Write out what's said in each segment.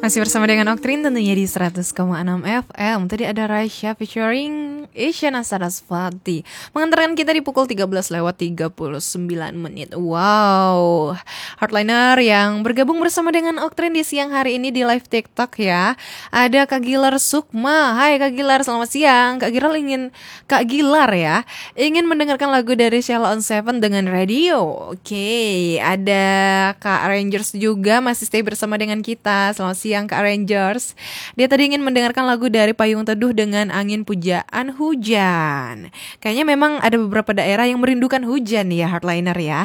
Masih bersama dengan Oktrin tentunya di 100,6 FM. Tadi ada Raisya featuring Isyana Sarasvati mengantarkan kita di pukul 13:39 menit. Wow, hardliner yang bergabung bersama dengan Oktrin di siang hari ini di live TikTok ya. Ada Kak Gilar Sukma. Hai Kak Gilar, selamat siang. Kak Gilar ya ingin mendengarkan lagu dari Sheila on Seven dengan radio. Oke, ada Kak Rangers juga masih stay bersama dengan kita. Selamat siang Kak Rangers. Dia tadi ingin mendengarkan lagu dari Payung Teduh dengan Angin Pujaan Hujan. Kayaknya memang ada beberapa daerah yang merindukan hujan ya hardliner ya.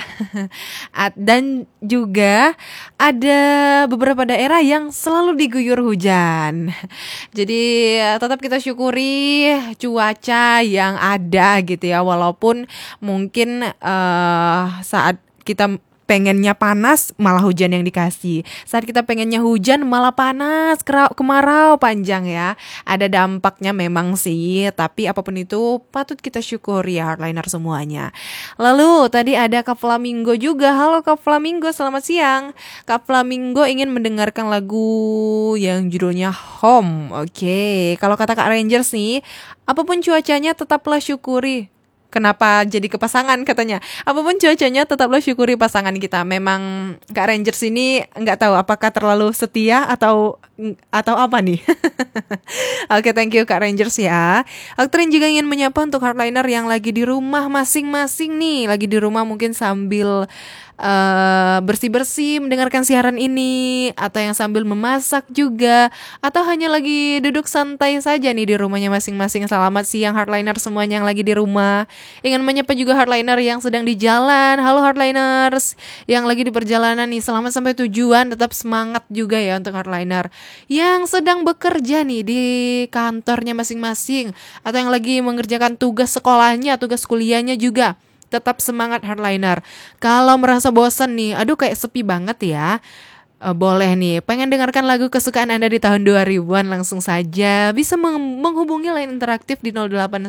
Dan juga ada beberapa daerah yang selalu diguyur hujan. Jadi tetap kita syukuri cuaca yang ada gitu ya. Walaupun mungkin saat kita pengennya panas malah hujan yang dikasih. Saat kita pengennya hujan malah panas, kemarau panjang ya. Ada dampaknya memang sih, tapi apapun itu patut kita syukuri ya hardliner semuanya. Lalu tadi ada Kak Flamingo juga. Halo Kak Flamingo, selamat siang. Kak Flamingo ingin mendengarkan lagu yang judulnya Home. Oke, kalau kata Kak Rangers nih, apapun cuacanya tetaplah syukuri. Kenapa jadi ke pasangan katanya? Apapun cuacanya tetaplah syukuri pasangan kita. Memang Kak Rangers ini nggak tahu apakah terlalu setia atau apa nih. Oke, thank you Kak Rangers ya. Oktrin juga ingin menyapa untuk hardliner yang lagi di rumah masing-masing nih. Lagi di rumah mungkin sambil bersih-bersih mendengarkan siaran ini, atau yang sambil memasak juga, atau hanya lagi duduk santai saja nih di rumahnya masing-masing. Selamat siang hardliner semuanya yang lagi di rumah. Ingin menyapa juga hardliner yang sedang di jalan. Halo hardliners yang lagi di perjalanan nih, selamat sampai tujuan. Tetap semangat juga ya untuk hardliner yang sedang bekerja nih di kantornya masing-masing, atau yang lagi mengerjakan tugas sekolahnya, tugas kuliahnya juga. Tetap semangat hardliner. Kalau merasa bosan nih, aduh kayak sepi banget ya, boleh nih, pengen dengarkan lagu kesukaan Anda di tahun 2000-an, langsung saja bisa menghubungi line interaktif di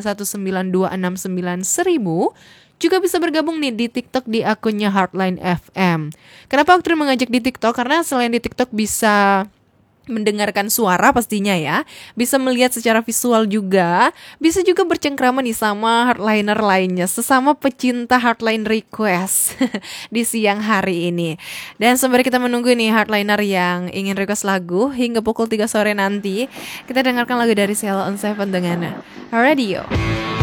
0819269100. Juga bisa bergabung nih di TikTok di akunnya Hardline FM. Kenapa Oktrin mengajak di TikTok? Karena selain di TikTok bisa mendengarkan suara pastinya ya, bisa melihat secara visual juga, bisa juga bercengkrama nih sama hardliner lainnya, sesama pecinta hardline request di siang hari ini. Dan sembari kita menunggu nih hardliner yang ingin request lagu hingga pukul 3 sore nanti, kita dengarkan lagu dari Sheila on Seven dengan Radio.